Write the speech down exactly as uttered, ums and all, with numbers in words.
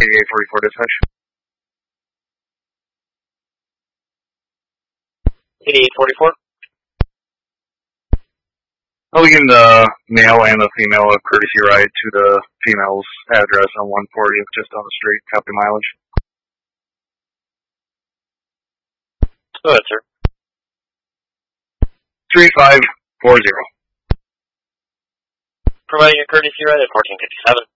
eighty-eight forty-four dispatch. eighty-eight forty-four. I'll be giving the male and the female a courtesy ride to the female's address on one fortieth, just on the street, copy mileage. Go ahead, sir. three five four zero. Providing a courtesy ride at fourteen fifty-seven.